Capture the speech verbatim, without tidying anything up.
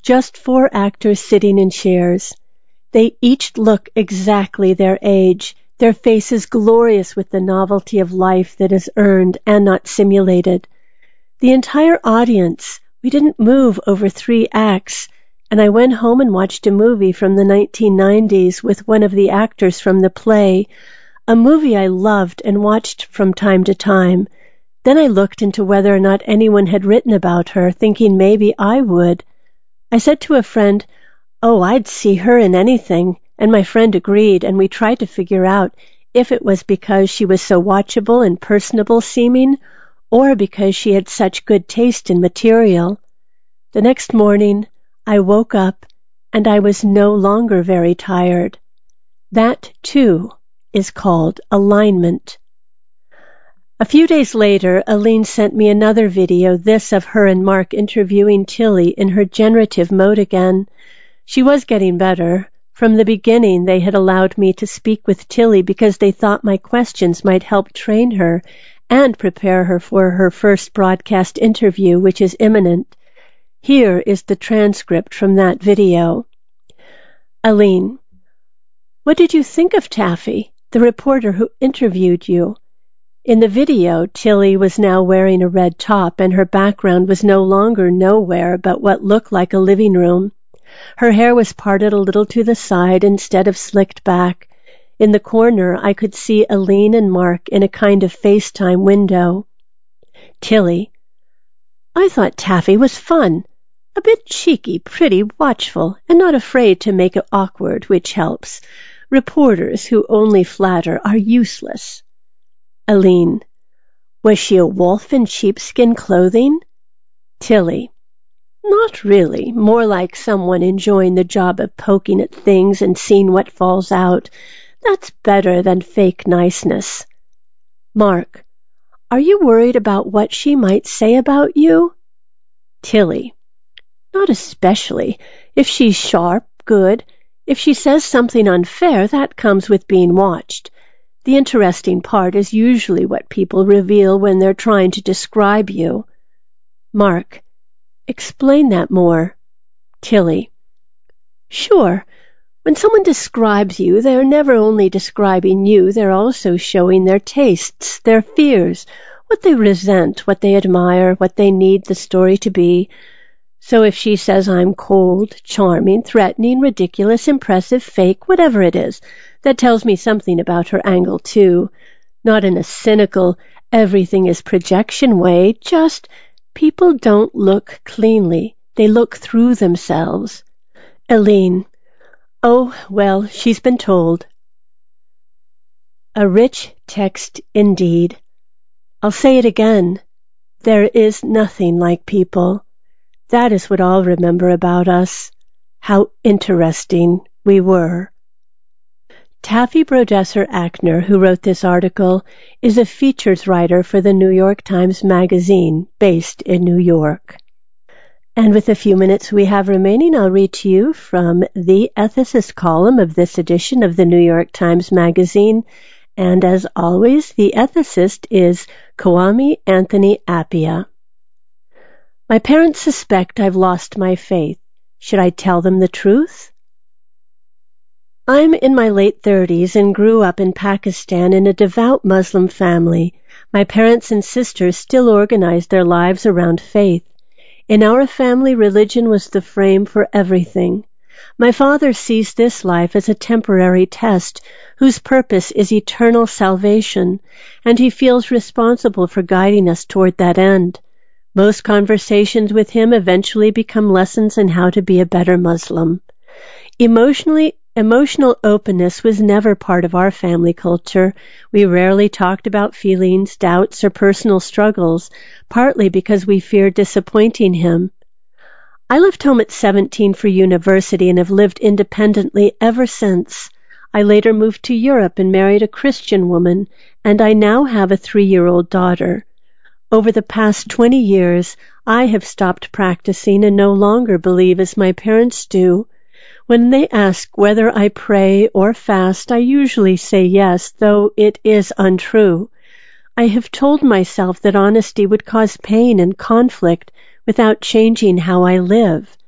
just four actors sitting in chairs. They each look exactly their age, their faces glorious with the novelty of life that is earned and not simulated. The entire audience, we didn't move over three acts, and I went home and watched a movie from the nineteen nineties with one of the actors from the play, a movie I loved and watched from time to time. Then I looked into whether or not anyone had written about her, thinking maybe I would. I said to a friend, "Oh, I'd see her in anything," and my friend agreed, and we tried to figure out if it was because she was so watchable and personable seeming, or because she had such good taste in material. The next morning, I woke up, and I was no longer very tired. That, too, is called alignment. A few days later, Aline sent me another video, this of her and Mark interviewing Tilly in her generative mode again. She was getting better. From the beginning, they had allowed me to speak with Tilly because they thought my questions might help train her and prepare her for her first broadcast interview, which is imminent. Here is the transcript from that video. Aline, what did you think of Taffy, the reporter who interviewed you? In the video, Tilly was now wearing a red top, and her background was no longer nowhere but what looked like a living room. Her hair was parted a little to the side instead of slicked back. In the corner, I could see Aline and Mark in a kind of FaceTime window. Tilly, I thought Taffy was fun. A bit cheeky, pretty, watchful, and not afraid to make it awkward, which helps. Reporters who only flatter are useless. Aline, was she a wolf in sheepskin clothing? Tilly, not really, more like someone enjoying the job of poking at things and seeing what falls out. That's better than fake niceness. Mark, are you worried about what she might say about you? Tilly, not especially. If she's sharp, good. If she says something unfair, that comes with being watched. The interesting part is usually what people reveal when they're trying to describe you. Mark, explain that more. Tilly, sure. When someone describes you, they're never only describing you, they're also showing their tastes, their fears, what they resent, what they admire, what they need the story to be. So if she says I'm cold, charming, threatening, ridiculous, impressive, fake, whatever it is, that tells me something about her angle too. Not in a cynical, everything is projection way, just people don't look cleanly. They look through themselves. Aline, oh, well, she's been told. A rich text indeed. I'll say it again. There is nothing like people. That is what I'll remember about us. How interesting we were. Taffy Brodesser-Akner, who wrote this article, is a features writer for the New York Times Magazine, based in New York. And with the few minutes we have remaining, I'll read to you from the Ethicist column of this edition of the New York Times Magazine. And as always, the ethicist is Kwame Anthony Appiah. My parents suspect I've lost my faith. Should I tell them the truth? I'm in my late thirties and grew up in Pakistan in a devout Muslim family. My parents and sisters still organized their lives around faith. In our family, religion was the frame for everything. My father sees this life as a temporary test whose purpose is eternal salvation, and he feels responsible for guiding us toward that end. Most conversations with him eventually become lessons in how to be a better Muslim. Emotionally, emotional openness was never part of our family culture. We rarely talked about feelings, doubts, or personal struggles, partly because we feared disappointing him. I left home at seventeen for university and have lived independently ever since. I later moved to Europe and married a Christian woman, and I now have a three-year-old daughter. Over the past twenty years, I have stopped practicing and no longer believe as my parents do. When they ask whether I pray or fast, I usually say yes, though it is untrue. I have told myself that honesty would cause pain and conflict without changing how I live.